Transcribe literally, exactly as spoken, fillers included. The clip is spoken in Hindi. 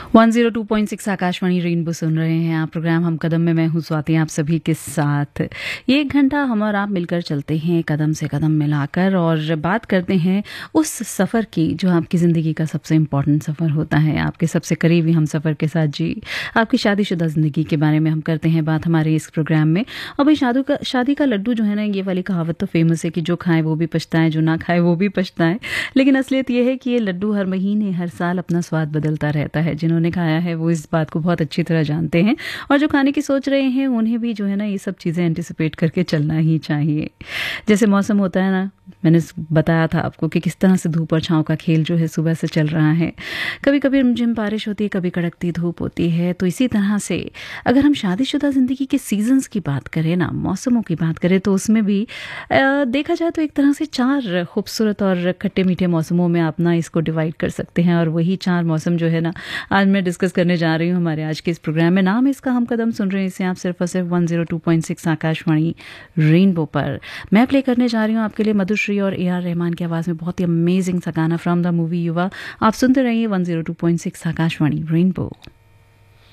One zero two point six Akashvani rainbow सुन रहे हैं आप। प्रोग्राम हम कदम में मैं हूँ स्वाति आप सभी के साथ। ये एक घंटा हम और आप मिलकर चलते हैं कदम से कदम मिलाकर और बात करते हैं उस सफ़र की जो आपकी ज़िंदगी का सबसे इम्पॉर्टेंट सफ़र होता है, आपके सबसे करीबी हम सफ़र के साथ जी आपकी शादीशुदा ज़िंदगी के बारे में हम करते हैं बात हमारे इस प्रोग्राम में। और भाई शादी का शादी का लड्डू जो है ना, ये वाली कहावत तो फेमस है कि जो खाए वो भी पछताए, जो ना खाए वो भी पछताए। लेकिन असलियत ये है कि ये लड्डू हर महीने हर साल अपना स्वाद बदलता रहता है। जिन्होंने खाया है वो इस बात को बहुत अच्छी तरह जानते हैं और जो खाने की सोच रहे हैं उन्हें भी जो है ना ये सब चीज़ें एंटिसिपेट करके चलना ही चाहिए। जैसे मौसम होता है ना, मैंने बताया था आपको कि किस तरह से धूप और छांव का खेल जो है सुबह से चल रहा है। कभी कभी रिमझिम बारिश होती है, कभी कड़कती धूप होती है। तो इसी तरह से अगर हम शादीशुदा ज़िंदगी के सीजन्स की बात करें ना, मौसमों की बात करें, तो उसमें भी आ, देखा जाए तो एक तरह से चार खूबसूरत और खट्टे मीठे मौसमों में आप ना इसको डिवाइड कर सकते हैं। और वही चार मौसम जो है ना आज मैं डिस्कस करने जा रही हूँ हमारे आज के इस प्रोग्राम में। नाम है इसका हम कदम सुन रहे हैं, इसे आप सिर्फ और सिर्फ one zero two point six Akashvani rainbow पर। मैं प्ले करने जा रही हूँ आपके लिए मधुश्री और ए आर रहमान की आवाज़ में बहुत ही अमेजिंग सा गाना फ्रॉम द मूवी युवा। आप सुनते रहिए one zero two point six Akashvani rainbow.